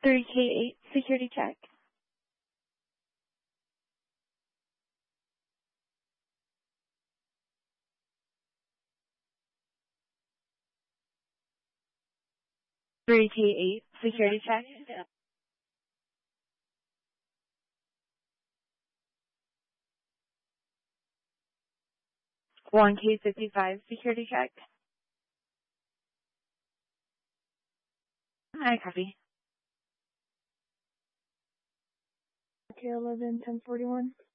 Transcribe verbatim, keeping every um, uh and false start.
three K eight, security check. three K eight, security check. one K fifty-five, security check. I copy. K eleven, ten forty-one.